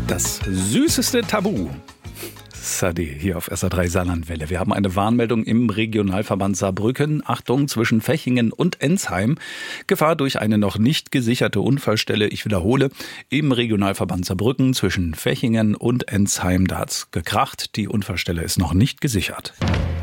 Das süßeste Tabu. Sade hier auf SA3 Saarlandwelle. Wir haben eine Warnmeldung im Regionalverband Saarbrücken. Achtung, zwischen Fechingen und Ensheim. Gefahr durch eine noch nicht gesicherte Unfallstelle. Ich wiederhole, im Regionalverband Saarbrücken zwischen Fechingen und Ensheim. Da hat's gekracht. Die Unfallstelle ist noch nicht gesichert.